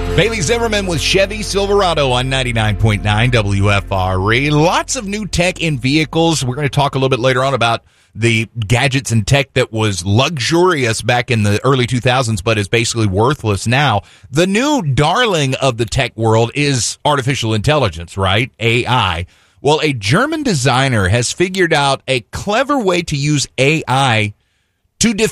Bailey Zimmerman with Chevy Silverado on 99.9 WFRE. Lots of new tech in vehicles. We're going to talk a little bit later on about the gadgets and tech that was luxurious back in the early 2000s, but is basically worthless now. The new darling of the tech world is artificial intelligence, right? AI. Well, a German designer has figured out a clever way to use AI to